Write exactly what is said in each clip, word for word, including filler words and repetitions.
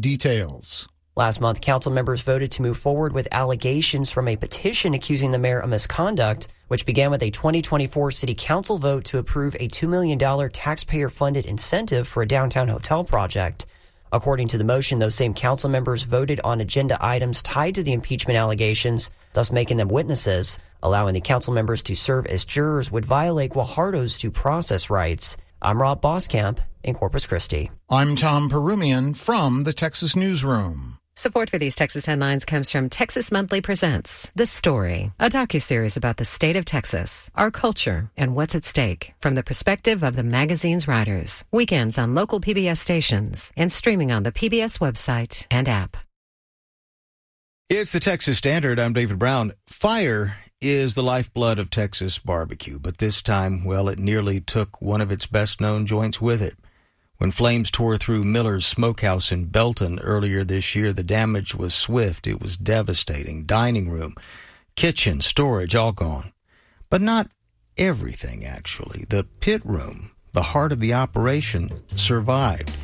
details. Last month, council members voted to move forward with allegations from a petition accusing the mayor of misconduct, which began with a twenty twenty-four city council vote to approve a two million dollars taxpayer-funded incentive for a downtown hotel project. According to the motion, those same council members voted on agenda items tied to the impeachment allegations, thus making them witnesses. Allowing the council members to serve as jurors would violate Guajardo's due process rights. I'm Rob Boskamp in Corpus Christi. I'm Tom Perumian from the Texas Newsroom. Support for these Texas headlines comes from Texas Monthly Presents The Story, a docuseries about the state of Texas, our culture, and what's at stake from the perspective of the magazine's writers. Weekends on local P B S stations and streaming on the P B S website and app. It's the Texas Standard. I'm David Brown. Fire is the lifeblood of Texas barbecue, but this time, well, it nearly took one of its best-known joints with it. When flames tore through Miller's Smokehouse in Belton earlier this year, the damage was swift. It was devastating. Dining room, kitchen, storage, all gone. But not everything, actually. The pit room, the heart of the operation, survived.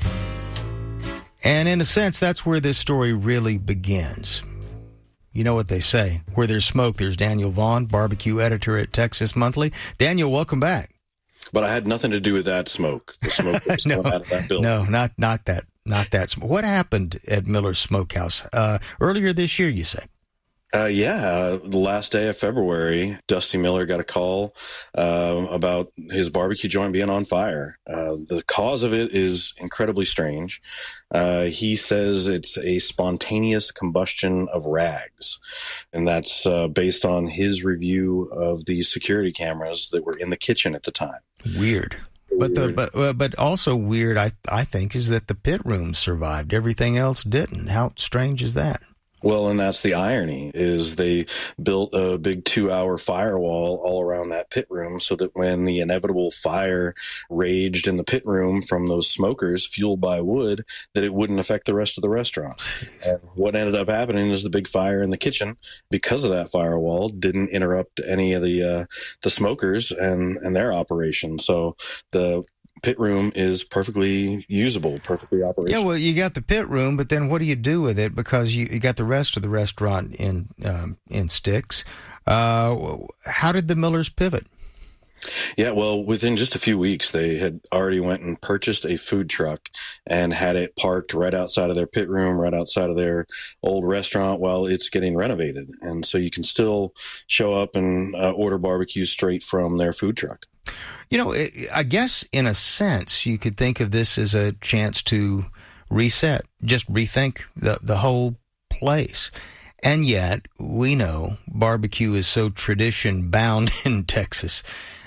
And in a sense, that's where this story really begins. You know what they say. Where there's smoke, there's Daniel Vaughn, barbecue editor at Texas Monthly. Daniel, welcome back. But I had nothing to do with that smoke. The smoke was no, coming out of that building. No, not not that, not that smoke. What happened at Miller's Smokehouse uh, earlier this year? You say? Uh, yeah, uh, the last day of February, Dusty Miller got a call uh, about his barbecue joint being on fire. Uh, the cause of it is incredibly strange. Uh, he says it's a spontaneous combustion of rags, and that's uh, based on his review of the security cameras that were in the kitchen at the time. Weird. But the but uh, but also weird, I I think, is that the pit room survived. Everything else didn't. How strange is that? Well, and that's the irony, is they built a big two-hour firewall all around that pit room so that when the inevitable fire raged in the pit room from those smokers fueled by wood, that it wouldn't affect the rest of the restaurant. And what ended up happening is the big fire in the kitchen, because of that firewall, didn't interrupt any of the uh, the smokers and, and their operation. So the pit room is perfectly usable, perfectly operational. Yeah, well, you got the pit room, but then what do you do with it? Because you, you got the rest of the restaurant in um, in sticks. Uh, how did the Millers pivot? Yeah, well, within just a few weeks, they had already went and purchased a food truck and had it parked right outside of their pit room, right outside of their old restaurant while it's getting renovated. And so you can still show up and uh, order barbecue straight from their food truck. You know, I guess in a sense, you could think of this as a chance to reset, just rethink the, the whole place. And yet, we know barbecue is so tradition-bound in Texas.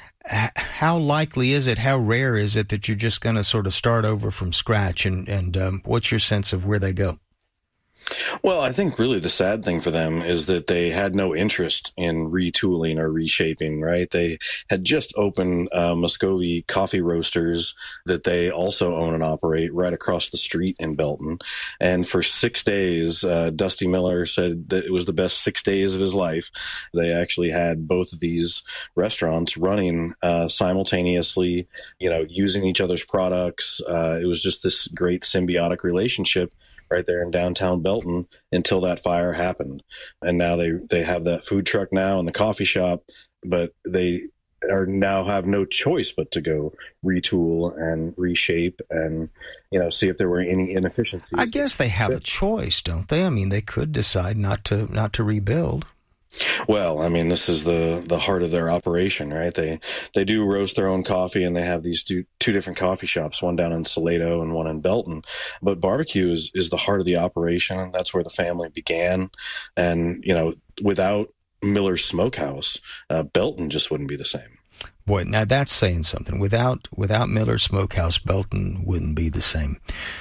How likely is it, how rare is it that you're just going to sort of start over from scratch? And, and um, what's your sense of where they go? Well, I think really the sad thing for them is that they had no interest in retooling or reshaping, right? They had just opened uh, Muscovy Coffee Roasters that they also own and operate right across the street in Belton. And for six days, uh, Dusty Miller said that it was the best six days of his life. They actually had both of these restaurants running uh, simultaneously, you know, using each other's products. Uh, it was just this great symbiotic relationship right there in downtown Belton until that fire happened. And now they, they have that food truck now and the coffee shop, but they are now have no choice but to go retool and reshape and, you know, see if there were any inefficiencies. I guess they have a choice, don't they? I mean, they could decide not to not to rebuild. Well, I mean, this is the, the heart of their operation, right? They they do roast their own coffee, and they have these two, two different coffee shops, one down in Salado and one in Belton. But barbecue is, is the heart of the operation. That's where the family began. And, you know, without Miller's Smokehouse, uh, Belton just wouldn't be the same. Boy, now that's saying something. Without without Miller's Smokehouse, Belton wouldn't be the same.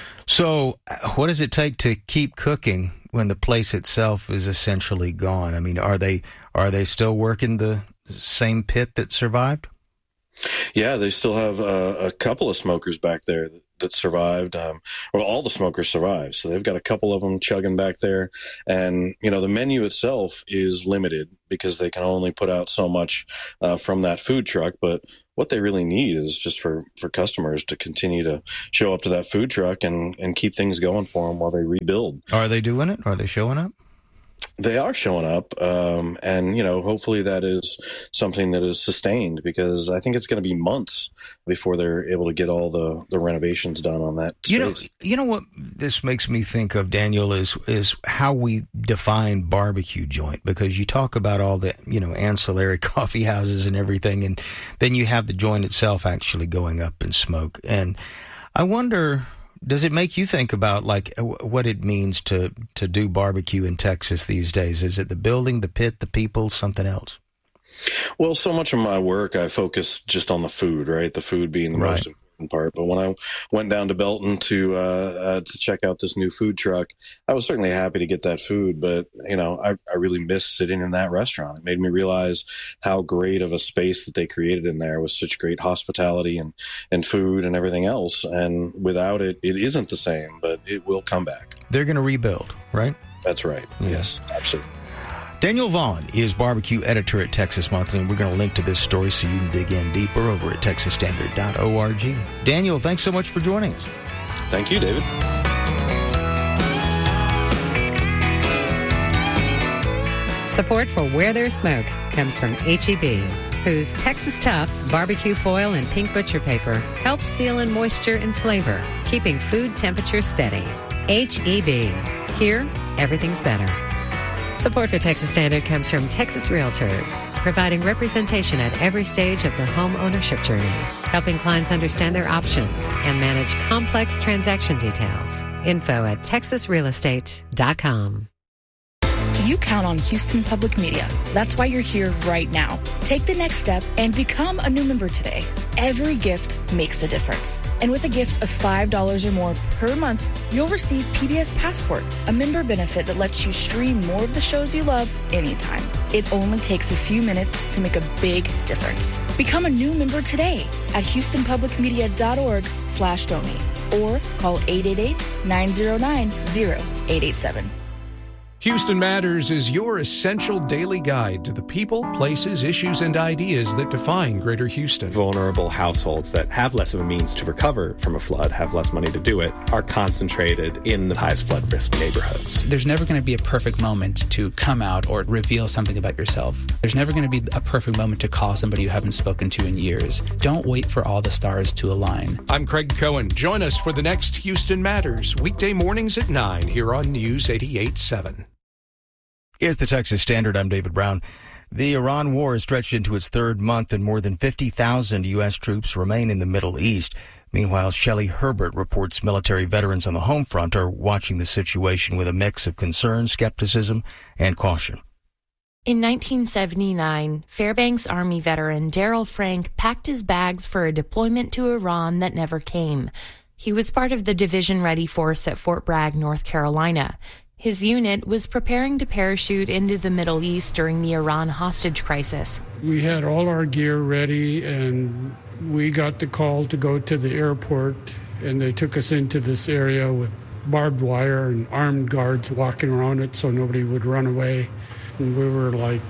So what does it take to keep cooking when the place itself is essentially gone? I mean, are they are they still working the same pit that survived? Yeah, they still have uh, a couple of smokers back there that, that survived. Um, well, all the smokers survived. So they've got a couple of them chugging back there. And, you know, the menu itself is limited because they can only put out so much uh, from that food truck. But what they really need is just for, for customers to continue to show up to that food truck and, and keep things going for them while they rebuild. Are they doing it? Are they showing up? They are showing up, um, and, you know, hopefully that is something that is sustained, because I think it's going to be months before they're able to get all the, the renovations done on that space. You know, you know what this makes me think of, Daniel, is is how we define barbecue joint, because you talk about all the, you know, ancillary coffee houses and everything, and then you have the joint itself actually going up in smoke. And I wonder, does it make you think about, like, what it means to, to do barbecue in Texas these days? Is it the building, the pit, the people, something else? Well, so much of my work, I focus just on the food, right? The food being the Right. most important part. But when I went down to Belton to uh, uh, to check out this new food truck, I was certainly happy to get that food. But, you know, I, I really missed sitting in that restaurant. It made me realize how great of a space that they created in there with such great hospitality and, and food and everything else. And without it, it isn't the same, but it will come back. They're going to rebuild, right? That's right. Yeah. Yes, absolutely. Daniel Vaughn is barbecue editor at Texas Monthly, and we're going to link to this story so you can dig in deeper over at texas standard dot org. Daniel, thanks so much for joining us. Thank you, David. Support for Where There's Smoke comes from H E B, whose Texas Tough barbecue foil and pink butcher paper helps seal in moisture and flavor, keeping food temperature steady. H E B. Here, everything's better. Support for Texas Standard comes from Texas Realtors, providing representation at every stage of the home ownership journey, helping clients understand their options and manage complex transaction details. Info at texas real estate dot com. You count on Houston Public Media. That's why you're here right now. Take the next step and become a new member today. Every gift makes a difference. And with a gift of five dollars or more per month, you'll receive P B S Passport, a member benefit that lets you stream more of the shows you love anytime. It only takes a few minutes to make a big difference. Become a new member today at houston public media dot org slash donate or call eight eight eight, nine zero nine, zero eight eight seven. Houston Matters is your essential daily guide to the people, places, issues, and ideas that define Greater Houston. Vulnerable households that have less of a means to recover from a flood, have less money to do it, are concentrated in the highest flood risk neighborhoods. There's never going to be a perfect moment to come out or reveal something about yourself. There's never going to be a perfect moment to call somebody you haven't spoken to in years. Don't wait for all the stars to align. I'm Craig Cohen. Join us for the next Houston Matters, weekday mornings at nine here on News eighty-eight point seven. Here's the Texas Standard. I'm David Brown. The Iran war has stretched into its third month, and more than fifty thousand U S troops remain in the Middle East. Meanwhile, Shelley Herbert reports military veterans on the home front are watching the situation with a mix of concern, skepticism, and caution. In nineteen seventy-nine, Fairbanks Army veteran Daryl Frank packed his bags for a deployment to Iran that never came. He was part of the division-ready force at Fort Bragg, North Carolina. His unit was preparing to parachute into the Middle East during the Iran hostage crisis. We had all our gear ready, and we got the call to go to the airport, and they took us into this area with barbed wire and armed guards walking around it so nobody would run away. And we were like,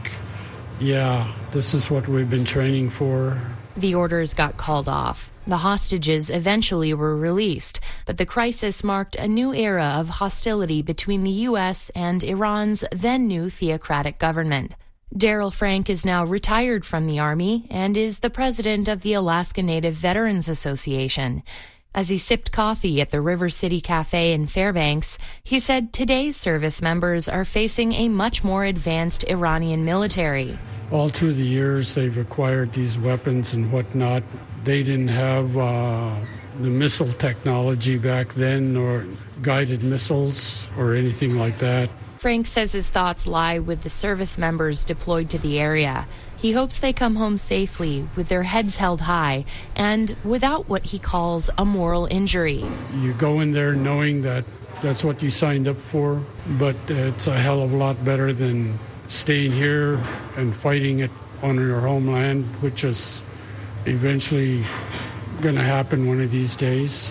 yeah, this is what we've been training for. The orders got called off. The hostages eventually were released, but the crisis marked a new era of hostility between the U S and Iran's then-new theocratic government. Daryl Frank is now retired from the Army and is the president of the Alaska Native Veterans Association. As he sipped coffee at the River City Cafe in Fairbanks, he said today's service members are facing a much more advanced Iranian military. All through the years, they've acquired these weapons and whatnot. They didn't have uh, the missile technology back then, or guided missiles or anything like that. Frank says his thoughts lie with the service members deployed to the area. He hopes they come home safely with their heads held high and without what he calls a moral injury. You go in there knowing that that's what you signed up for, but it's a hell of a lot better than staying here and fighting it on your homeland, which is eventually going to happen one of these days.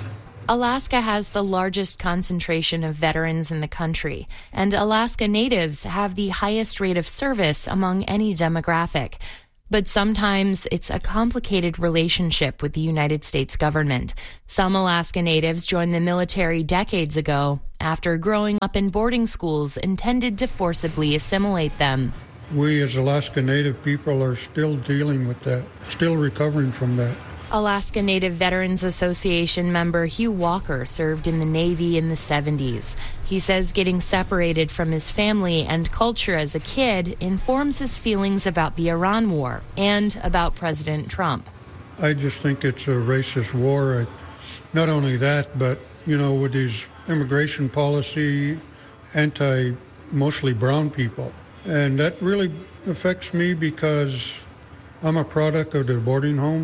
Alaska has the largest concentration of veterans in the country, and Alaska Natives have the highest rate of service among any demographic. But sometimes it's a complicated relationship with the United States government. Some Alaska Natives joined the military decades ago after growing up in boarding schools intended to forcibly assimilate them. We as Alaska Native people are still dealing with that, still recovering from that. Alaska Native Veterans Association member Hugh Walker served in the Navy in the seventies. He says getting separated from his family and culture as a kid informs his feelings about the Iran war and about President Trump. I just think it's a racist war. Not only that, but, you know, with his immigration policy, anti mostly brown people. And that really affects me because I'm a product of the boarding home.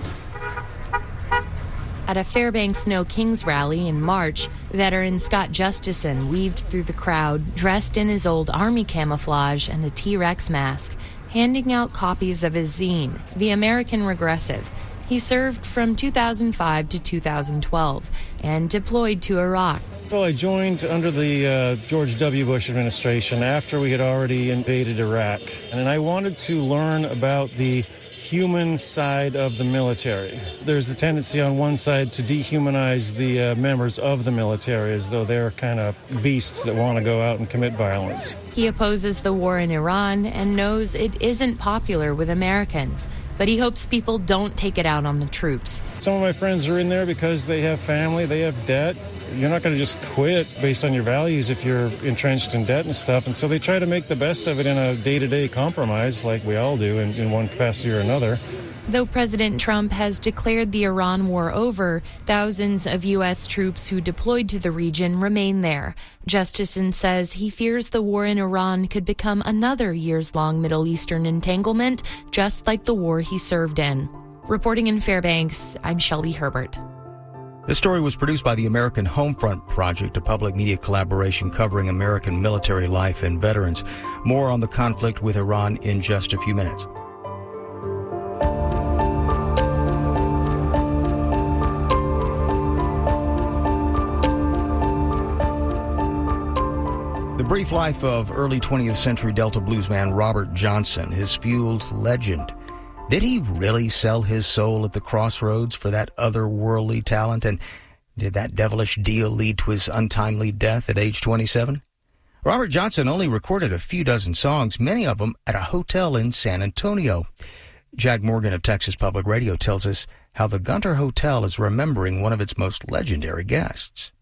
At a Fairbanks No Kings rally in March, veteran Scott Justison weaved through the crowd, dressed in his old Army camouflage and a T-Rex mask, handing out copies of his zine, The American Regressive. He served from two thousand five to two thousand twelve and deployed to Iraq. Well, I joined under the uh, George W. Bush administration after we had already invaded Iraq. And I wanted to learn about the human side of the military. There's the tendency on one side to dehumanize the uh, members of the military as though they're kind of beasts that want to go out and commit violence. He opposes the war in Iran and knows it isn't popular with Americans, but he hopes people don't take it out on the troops. Some of my friends are in there because they have family, they have debt. You're not going to just quit based on your values if you're entrenched in debt and stuff. And so they try to make the best of it in a day-to-day compromise like we all do in, in one capacity or another. Though President Trump has declared the Iran war over, thousands of U S troops who deployed to the region remain there. Justison says he fears the war in Iran could become another years-long Middle Eastern entanglement, just like the war he served in. Reporting in Fairbanks, I'm Shelby Herbert. This story was produced by the American Homefront Project, a public media collaboration covering American military life and veterans. More on the conflict with Iran in just a few minutes. The brief life of early twentieth century Delta bluesman Robert Johnson has fueled legend. Did he really sell his soul at the crossroads for that otherworldly talent? And did that devilish deal lead to his untimely death at age twenty-seven? Robert Johnson only recorded a few dozen songs, many of them at a hotel in San Antonio. Jack Morgan of Texas Public Radio tells us how the Gunter Hotel is remembering one of its most legendary guests.